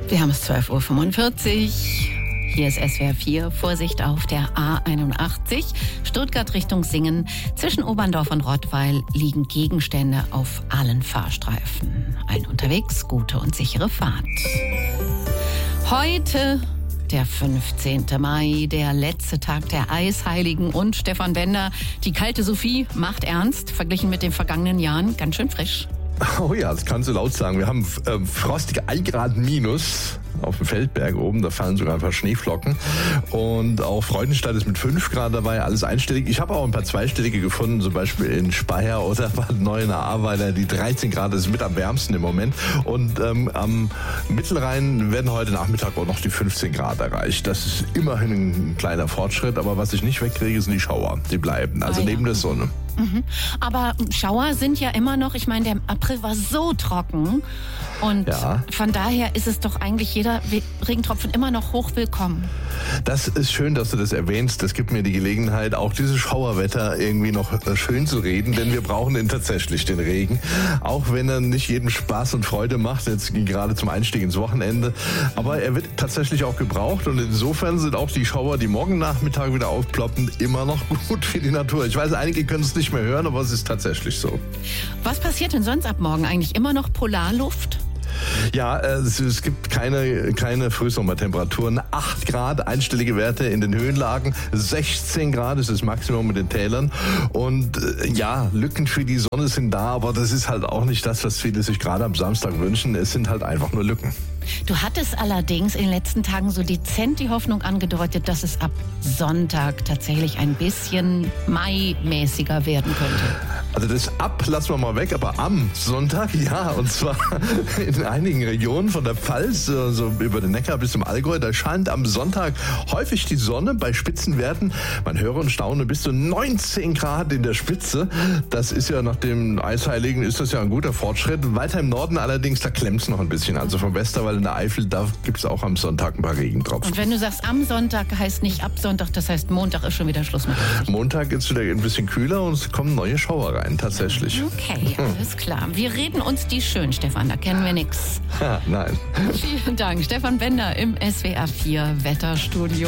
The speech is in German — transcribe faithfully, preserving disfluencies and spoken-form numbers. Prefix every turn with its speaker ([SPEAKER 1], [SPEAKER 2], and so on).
[SPEAKER 1] Wir haben es zwölf Uhr fünfundvierzig. Hier ist S W R vier. Vorsicht auf der A einundachtzig. Stuttgart Richtung Singen. Zwischen Oberndorf und Rottweil liegen Gegenstände auf allen Fahrstreifen. Allen unterwegs, gute und sichere Fahrt. Heute der fünfzehnte Mai, der letzte Tag der Eisheiligen, und Stefan Bender, die kalte Sophie macht ernst, verglichen mit den vergangenen Jahren ganz schön frisch.
[SPEAKER 2] Oh ja, das kannst du laut sagen. Wir haben äh, frostige ein Grad minus auf dem Feldberg oben, da fallen sogar ein paar Schneeflocken. Und auch Freudenstadt ist mit fünf Grad dabei, alles einstellig. Ich habe auch ein paar zweistellige gefunden, zum Beispiel in Speyer oder Bad Neuenahr-Ahrweiler. Die dreizehn Grad ist mit am wärmsten im Moment. Und ähm, am Mittelrhein werden heute Nachmittag auch noch die fünfzehn Grad erreicht. Das ist immerhin ein kleiner Fortschritt, aber was ich nicht wegkriege, sind die Schauer. Die bleiben, also ah, ja. neben der Sonne.
[SPEAKER 1] Mhm. Aber Schauer sind ja immer noch, ich meine, der April war so trocken und ja. von daher ist es doch eigentlich jeder Regentropfen immer noch hoch willkommen.
[SPEAKER 2] Das ist schön, dass du das erwähnst. Das gibt mir die Gelegenheit, auch dieses Schauerwetter irgendwie noch schön zu reden, denn wir brauchen den tatsächlich, den Regen. Auch wenn er nicht jedem Spaß und Freude macht, jetzt gerade zum Einstieg ins Wochenende. Aber er wird tatsächlich auch gebraucht und insofern sind auch die Schauer, die morgen Nachmittag wieder aufploppen, immer noch gut für die Natur. Ich weiß, einige können es nicht mehr hören, aber es ist tatsächlich so.
[SPEAKER 1] Was passiert denn sonst ab morgen eigentlich? Immer noch Polarluft?
[SPEAKER 2] Ja, es, es gibt keine, keine Frühsommertemperaturen. acht Grad, einstellige Werte in den Höhenlagen. sechzehn Grad ist das Maximum in den Tälern. Und äh, ja, Lücken für die Sonne sind da, aber das ist halt auch nicht das, was viele sich gerade am Samstag wünschen. Es sind halt einfach nur Lücken.
[SPEAKER 1] Du hattest allerdings in den letzten Tagen so dezent die Hoffnung angedeutet, dass es ab Sonntag tatsächlich ein bisschen Mai-mäßiger werden könnte.
[SPEAKER 2] Also das ab lassen wir mal weg, aber am Sonntag, ja, und zwar in einigen Regionen von der Pfalz, so über den Neckar bis zum Allgäu, da scheint am Sonntag häufig die Sonne bei Spitzenwerten. Man höre und staune, bis zu neunzehn Grad in der Spitze. Das ist ja nach dem Eisheiligen ist das ja ein guter Fortschritt. Weiter im Norden allerdings, da klemmt es noch ein bisschen. Also vom Westerwald in der Eifel, da gibt es auch am Sonntag ein paar Regentropfen.
[SPEAKER 1] Und wenn du sagst am Sonntag, heißt nicht ab Sonntag, das heißt Montag ist schon wieder Schluss mit euch.
[SPEAKER 2] Montag ist wieder ein bisschen kühler und es kommen neue Schauer rein. Tatsächlich.
[SPEAKER 1] Okay, alles klar. Wir reden uns die schön, Stefan, da kennen wir nichts.
[SPEAKER 2] Nein.
[SPEAKER 1] Vielen Dank. Stefan Bender im S W R vier Wetterstudio.